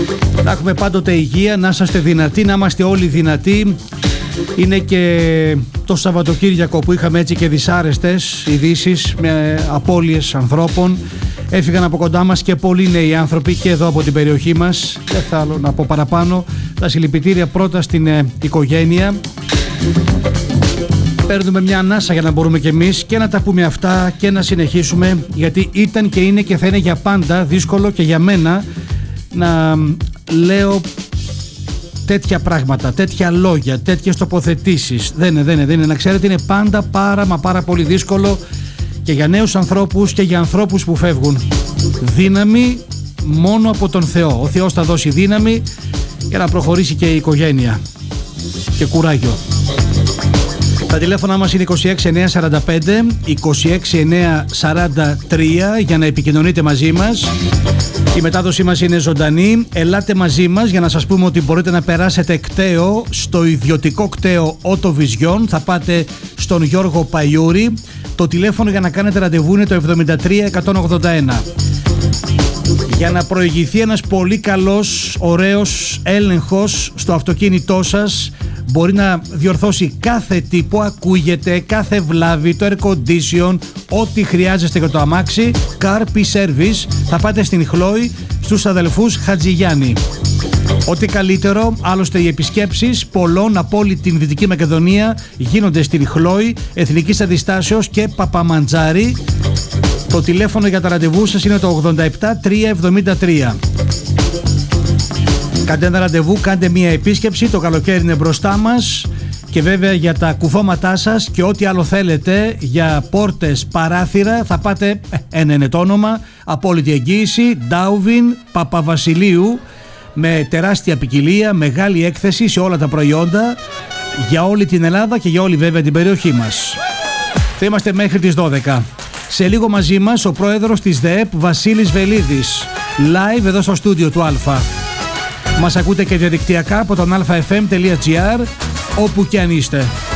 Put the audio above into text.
Να έχουμε πάντοτε υγεία, να είσαστε δυνατοί, να είμαστε όλοι δυνατοί. Είναι και το Σαββατοκύριακο που είχαμε έτσι και δυσάρεστες ειδήσεις με απώλειες ανθρώπων. Έφυγαν από κοντά μας και πολλοί νέοι άνθρωποι και εδώ από την περιοχή μας. Δεν θέλω να πω παραπάνω. Τα συλληπιτήρια πρώτα στην οικογένεια. Παίρνουμε μια ανάσα για να μπορούμε κι εμείς και να τα πούμε αυτά και να συνεχίσουμε, γιατί ήταν και είναι και θα είναι για πάντα δύσκολο και για μένα να λέω τέτοια πράγματα, τέτοια λόγια, τέτοιες τοποθετήσεις. Δεν είναι. Να ξέρετε, είναι πάντα πάρα πολύ δύσκολο και για νέους ανθρώπους και για ανθρώπους που φεύγουν. Δύναμη μόνο από τον Θεό. Ο Θεός θα δώσει δύναμη για να προχωρήσει και η οικογένεια. Και κουράγιο. Τα τηλέφωνα μας είναι 26945 26943 για να επικοινωνείτε μαζί μας. Η μετάδοσή μας είναι ζωντανή. Ελάτε μαζί μας για να σας πούμε ότι μπορείτε να περάσετε κταίο στο ιδιωτικό κταίο Auto Vision. Θα πάτε στον Γιώργο Παϊούρη. Το τηλέφωνο για να κάνετε ραντεβού είναι το 73181. Για να προηγηθεί ένας πολύ καλός, ωραίος έλεγχος στο αυτοκίνητό σας, μπορεί να διορθώσει κάθε τύπο, ακούγεται, κάθε βλάβη, το air condition, ό,τι χρειάζεστε για το αμάξι. Carpi Service. Θα πάτε στην Χλόη, στους αδελφούς Χατζηγιάννη. Ό,τι καλύτερο, άλλωστε οι επισκέψεις πολλών από όλη την Δυτική Μακεδονία γίνονται στην Χλόη, Εθνικής Αντιστάσεως και Παπαμαντζάρη. Το τηλέφωνο για τα ραντεβού σας είναι το 87373. Κάντε ένα ραντεβού, κάντε μια επίσκεψη, το καλοκαίρι είναι μπροστά μας. Και βέβαια για τα κουφώματά σας και ό,τι άλλο θέλετε, για πόρτες, παράθυρα, θα πάτε, ένα είναι το όνομα, απόλυτη εγγύηση, Ντάουβιν Παπαβασιλείου, με τεράστια ποικιλία, μεγάλη έκθεση σε όλα τα προϊόντα, για όλη την Ελλάδα και για όλη βέβαια την περιοχή μας. Θα είμαστε μέχρι τις 12. Σε λίγο μαζί μας ο πρόεδρος της ΔΕΕΠ, Βασίλης Βελίδης, live εδώ στο στούντιο του Αλφα. Μας ακούτε και διαδικτυακά από τον alfafm.gr, όπου και αν είστε.